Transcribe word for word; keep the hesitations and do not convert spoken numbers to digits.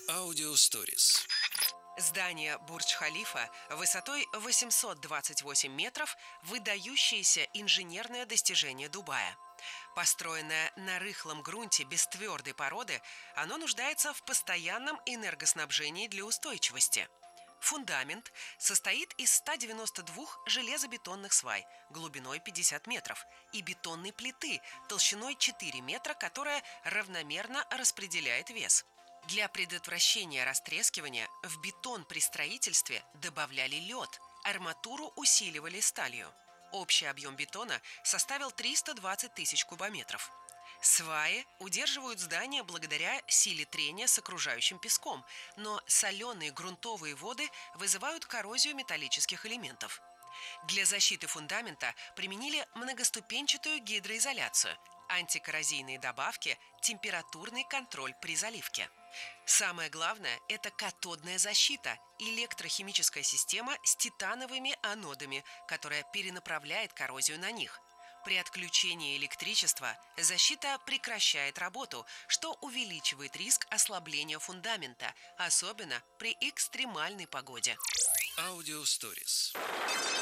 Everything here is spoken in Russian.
Аудио Stories. Здание Бурдж-Халифа высотой восемьсот двадцать восемь метров – выдающееся инженерное достижение Дубая. Построенное на рыхлом грунте без твердой породы, оно нуждается в постоянном энергоснабжении для устойчивости. Фундамент состоит из ста девяноста двух железобетонных свай глубиной пятьдесят метров и бетонной плиты толщиной четыре метра, которая равномерно распределяет вес. Для предотвращения растрескивания в бетон при строительстве добавляли лед, арматуру усиливали сталью. Общий объем бетона составил триста двадцать тысяч кубометров. Сваи удерживают здание благодаря силе трения с окружающим песком, но соленые грунтовые воды вызывают коррозию металлических элементов. Для защиты фундамента применили многоступенчатую гидроизоляцию, антикоррозийные добавки, температурный контроль при заливке. Самое главное – это катодная защита, электрохимическая система с титановыми анодами, которая перенаправляет коррозию на них. При отключении электричества защита прекращает работу, что увеличивает риск ослабления фундамента, особенно при экстремальной погоде. Аудио Stories.